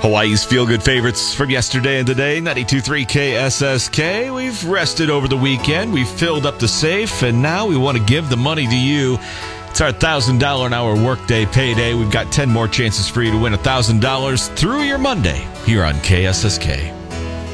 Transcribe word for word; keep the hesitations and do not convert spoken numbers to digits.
Hawaii's feel-good favorites from yesterday and today, ninety-two point three K S S K. We've rested over the weekend. We've filled up the safe, and now we want to give the money to you. It's our one thousand dollars an hour workday payday. We've got ten more chances for you to win one thousand dollars through your Monday here on K S S K.